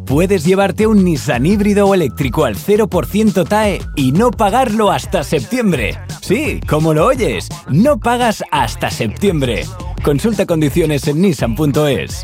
Puedes llevarte un Nissan híbrido o eléctrico al 0% TAE y no pagarlo hasta septiembre. Sí, como lo oyes, no pagas hasta septiembre. Consulta condiciones en nissan.es.